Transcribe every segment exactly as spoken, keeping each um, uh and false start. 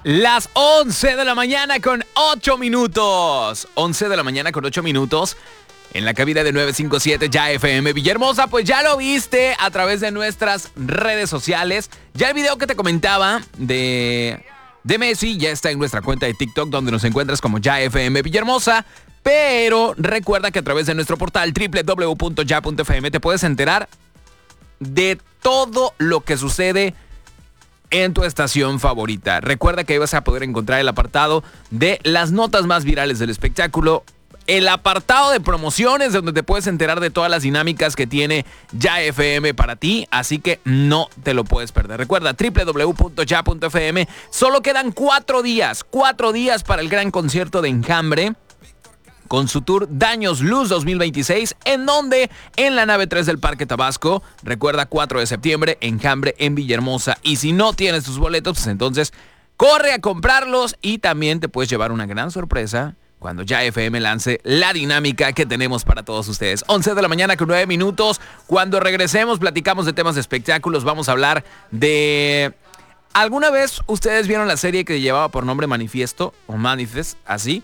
Las once de la mañana con ocho minutos. once de la mañana con ocho minutos. En la cabina de nueve cinco siete Ya F M Villahermosa, pues ya lo viste a través de nuestras redes sociales. Ya el video que te comentaba de, de Messi ya está en nuestra cuenta de TikTok, donde nos encuentras como Ya F M Villahermosa. Pero recuerda que a través de nuestro portal doble u doble u doble u punto ya punto f m te puedes enterar de todo lo que sucede en tu estación favorita. Recuerda que ahí vas a poder encontrar el apartado de las notas más virales del espectáculo, el apartado de promociones donde te puedes enterar de todas las dinámicas que tiene Ya F M para ti, así que no te lo puedes perder. Recuerda, doble u doble u doble u punto ya punto f m. Solo quedan cuatro días, cuatro días para el gran concierto de Enjambre, con su tour Daños Luz dos mil veintiséis, en donde en la nave tres del Parque Tabasco. Recuerda, cuatro de septiembre, Enjambre en Villahermosa. Y si no tienes tus boletos, pues entonces corre a comprarlos y también te puedes llevar una gran sorpresa cuando Ya F M lance la dinámica que tenemos para todos ustedes. once de la mañana con nueve minutos. Cuando regresemos platicamos de temas de espectáculos. Vamos a hablar de... ¿Alguna vez ustedes vieron la serie que llevaba por nombre Manifiesto? O Manifest, así.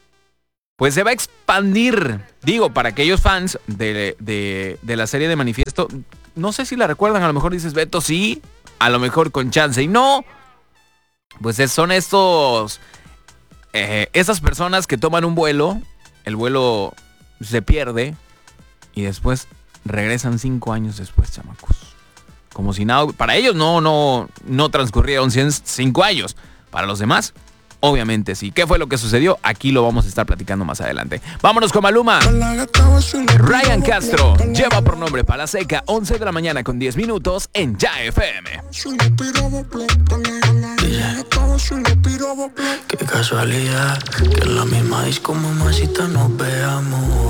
Pues se va a expandir, digo, para aquellos fans de, de, de la serie de Manifiesto. No sé si la recuerdan, a lo mejor dices, Beto, sí, a lo mejor con chance. Y no, pues son estos, eh, esas personas que toman un vuelo, el vuelo se pierde y después regresan cinco años después, chamacos. Como si nada, para ellos no, no, no transcurrieron cinco años, para los demás obviamente sí. ¿Qué fue lo que sucedió? Aquí lo vamos a estar platicando más adelante. Vámonos con Maluma. Ryan Castro lleva por nombre Pala Seca. once de la mañana con diez minutos en Ya F M. Qué casualidad que en la misma disco, mamacita, nos veamos.